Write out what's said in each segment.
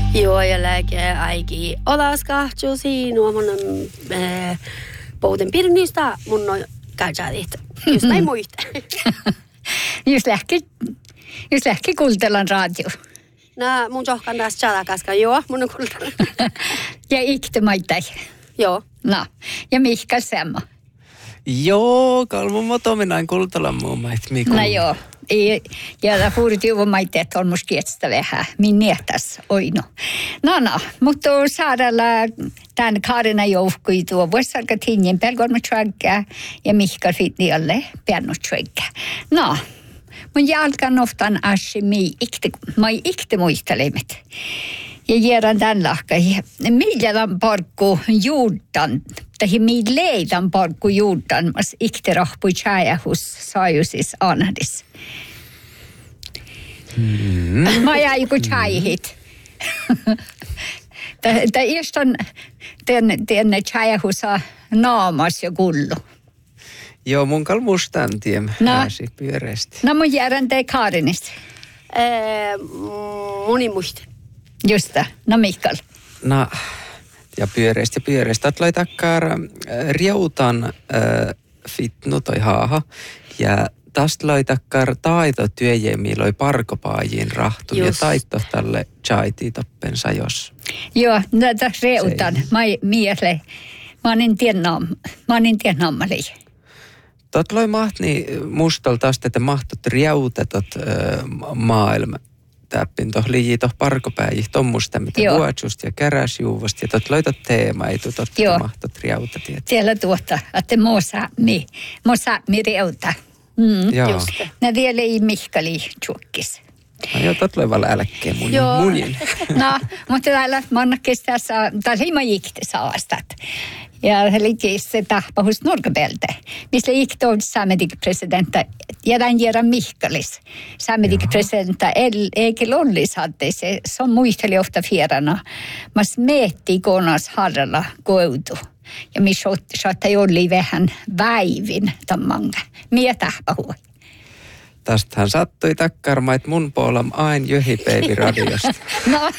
Joo, ja lääke aiki olaskahtuu sinua mun pouten pirnistä mun on käytävät. Just näin muista. Just lähki kuultellaan radio. No, mun johkan taas tjadakaska. Joo, mun on kuultellaan. Ja ikte maittai. Joo. No, ja Mihka Semmo. Joo, kalmu motominain kultalan muun maita. No joo. Ja huuritiuvu maitteet on musta kietstä vähän. Minne tässä oinu. No, mutta saadalla tämän Kaarina joukkuja tuo vuosarka tinnin pelgolma tjagga ja Mihka fitni alle piano tjagga. No, mun jalkan oftan assi mai ikte muistelemet. Ja järän tämän lahka. Miljan parkku juurtan, tai milleidan parkku juurtan, mas ikte rahpui tjäjähus saajusis anadis. Mä jäi ku tjäjihit. Tämä iestän tänne tjäjähusa naamas ja kullu. Joo, mun kalmustan tiem pääsi pyöreästi. No mun järän tei Kaarinista. Moni muista. Justa, no Mikael. No, ja pyöreästi. Tätä takkaan riautan fitnu toi haaha. Ja tästä loi takkaan taito työjemi loi parkopaajiin rahtu. Ja taito tälle chaiti toppensa jos. Joo, no tässä riautan. Mä onin tiennaamali. Tot loi mahtni mustol tästä, että mahtot riautetot maailma. Täppin toh liiji toh parkopäijih tommusta, mitä vuotsust ja käräsjuuvasta. Ja tot loitot teema, ei tutot mahtot riauta. Siellä tuota, että mo saami riauta. Joo. No vielä ei Mihkali tjukkis. No joo, tot loi val älkkeen munin. No, mutta täällä monnakkeessa tässä ei mä ikti saastat. Ja se liikki se tahpahus nurkapelte. Missä ikti on saamedikin presidentta, ja tämän järän Mihkalis. Saamedikin presidentta eikä lollis hatte, se on muisteli ofta fierana. Mas meetti konas harralla koutu. Ja missä saattaa oli vähän väivin tammanga. Mie tahpahui. Tästähän sattui takkarma, että mun puolam ain jöhipäivi radiosta. No.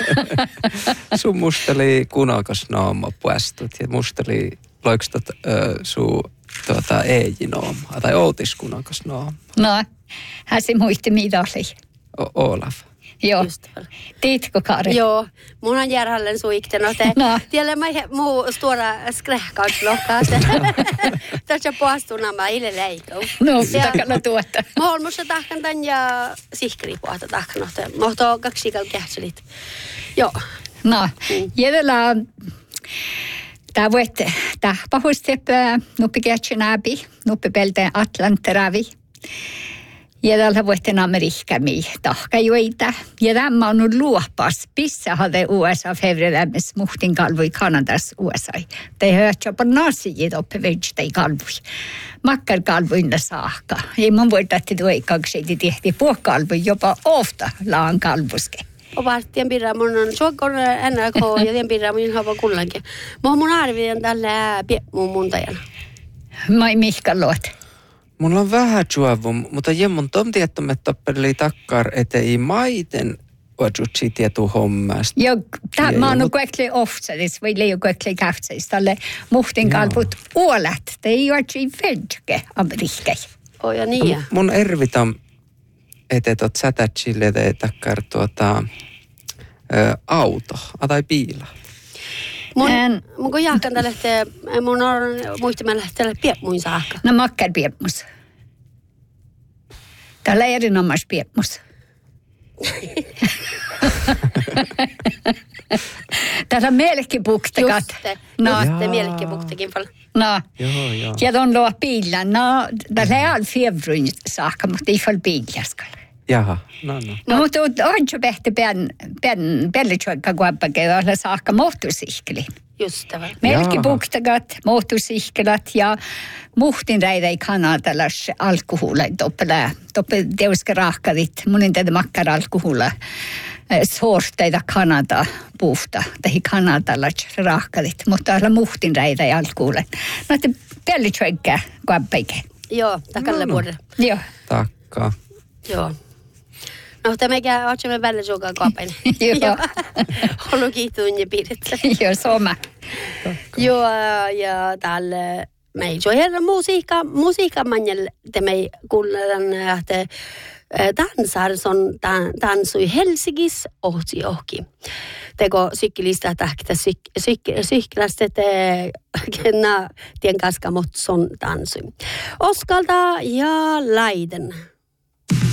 Sun musteli kunakas naama puestut ja musteli loikstot suu eijinooma tai outiskunakas naama. No, hän se muisti mitä oli. Olaf. Joo. Tiitkö Kari? Joo, mun on järhallen suikten. No. Tiedän mä muu stora skrähkauslohkaas. Tässä puhastuna mä ille leikau. No, takana tuota. Mä oon musta tahkan tän ja sihkri puhata tahkan. Mä oon kaksi kähtselit. Joo. No, jädellä tää voitte tahpahusteppää nuppi kähtsenäbi, nuppi pelteen Atlanteravi. Ja täällä voitte Amerikkami tahkajoita. Ja tämä on ollut luopas. Pissa hade USA fevrelämmes muhtin kalvui Kanadas USA. Te hört jopa nasijit oppe vedstei kalvui. Makkar kalvuinna saakka. Ei mun voida, että tuo kaksi tehti puhkalvui jopa ofta laan kalvuske. Ovartien pidä mun on suokon NRK ja tien pidä mun hava kullankin. Mun arvien tällä mun tajana. Mai Mihka luot. Mulla on vähän juovu, mutta jemmun tom tiettomme toppeli takkar, ettei maiten otsutsi tietu hommasta. Joo, tämä on kuitenkin offsetissa, vai leiju kuitenkin kähtseistä. Tälle muhtin kalput uolet, te ei juotsi vedke amerikkei. Oh ja niin. Mun ervitam, että tot sätätsille takkar auto, tai piila. Mun kun jahkan tälle, mun on muistamaan lähteä piepmuin saakka. No makkar piepmus. Täällä erinomais piepmus. Täällä on mielikipuktekat. Just mielikipuktekin paljon. No, joo. Ja de luo bilen. No, täällä ei ole fiebrun saakka, mutta ei ole bilaskalla. Jaha, no. No, mutta on jo pehti pelletjuokka kuoppakin, olla saakka moottorsihkelin. Just det. Melkipuktagat, moottorsihkelat ja muhtinräidei Kanadalas alkohola. Toppe teuska rahkavit, munin teitä makkar alkohola. Sorteita Kanada puhta, tai Kanadalas rahkavit, mutta olla muhtinräidei alkohola. No, te pelletjuokka kuoppakin. Joo, takalle vuodelle. Joo. Takka. Joo. No, tämä otsemme välillä suokaa kapen. Joo. Ollut kiihtuun ja piirrettä. Joo, sama. Joo, ja täällä me ei ole musiikka manjel, te me kuullaan, että Tansars on tansui Helsingissä ohti. Teko sykkilistä tähtä sykkilästä kenna tien kanssa, mutta son tansui. Oskalta ja Laiden.